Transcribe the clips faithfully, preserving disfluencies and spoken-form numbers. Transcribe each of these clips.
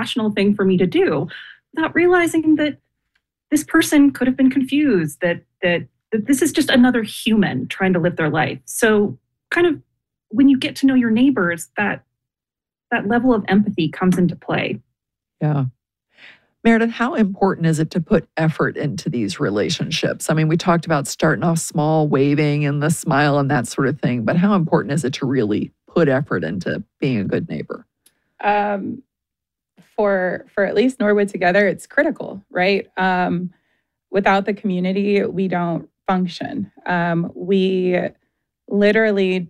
rational thing for me to do, without realizing that this person could have been confused, that that that this is just another human trying to live their life. So kind of when you get to know your neighbors, that that level of empathy comes into play. Yeah. Meredith, how important is it to put effort into these relationships? I mean, we talked about starting off small, waving and the smile and that sort of thing, but how important is it to really put effort into being a good neighbor? Um, for for at least Norwood Together, it's critical, right? Um, without the community, we don't function. Um, we literally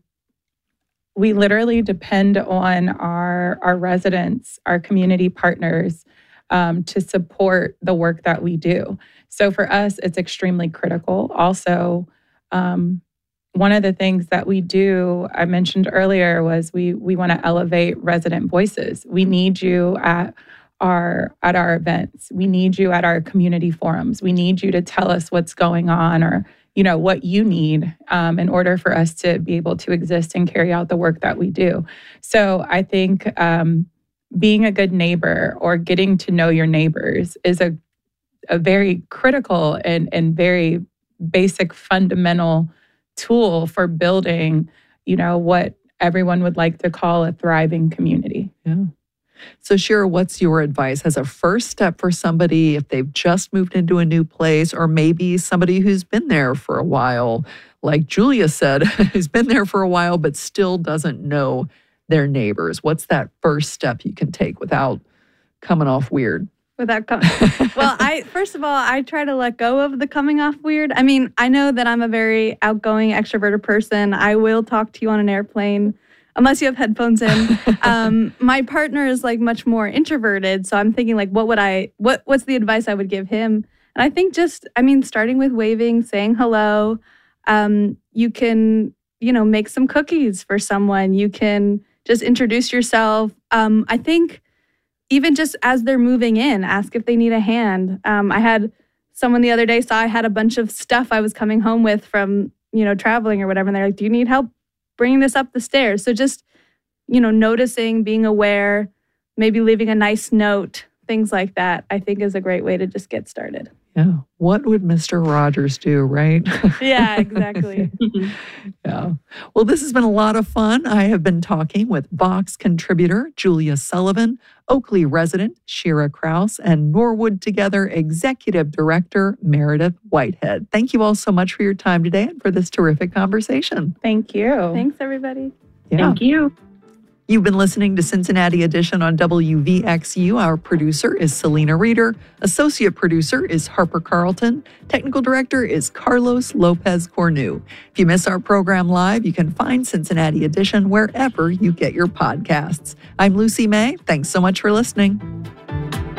we literally depend on our our residents, our community partners, Um, to support the work that we do. So for us, it's extremely critical. Also, um, one of the things that we do, I mentioned earlier, was we we want to elevate resident voices. We need you at our at our events. We need you at our community forums. We need you to tell us what's going on, or you know what you need um, in order for us to be able to exist and carry out the work that we do. So I think. Um, Being a good neighbor or getting to know your neighbors is a a very critical and, and very basic fundamental tool for building, you know, what everyone would like to call a thriving community. Yeah. So Shira, what's your advice as a first step for somebody if they've just moved into a new place, or maybe somebody who's been there for a while, like Julia said, who's been there for a while but still doesn't know their neighbors? What's that first step you can take without coming off weird? Without coming. Well, I first of all, I try to let go of the coming off weird. I mean, I know that I'm a very outgoing, extroverted person. I will talk to you on an airplane, unless you have headphones in. um, my partner is like much more introverted, so I'm thinking like, what would I? What What's the advice I would give him? And I think just, I mean, starting with waving, saying hello. Um, you can, you know, make some cookies for someone. You can just introduce yourself. Um, I think even just as they're moving in, ask if they need a hand. Um, I had someone the other day saw I had a bunch of stuff I was coming home with from, you know, traveling or whatever. And they're like, do you need help bringing this up the stairs? So just, you know, noticing, being aware, maybe leaving a nice note, things like that, I think is a great way to just get started. Yeah. What would Mister Rogers do, right? Yeah, exactly. Yeah. Well, this has been a lot of fun. I have been talking with Vox contributor Julia Sullivan, Oakley resident Shira Kraus, and Norwood Together executive director Meredith Whitehead. Thank you all so much for your time today and for this terrific conversation. Thank you. Thanks, everybody. Yeah. Thank you. You've been listening to Cincinnati Edition on W V X U. Our producer is Selena Reeder. Associate producer is Harper Carlton. Technical director is Carlos Lopez Cornu. If you miss our program live, you can find Cincinnati Edition wherever you get your podcasts. I'm Lucy May. Thanks so much for listening.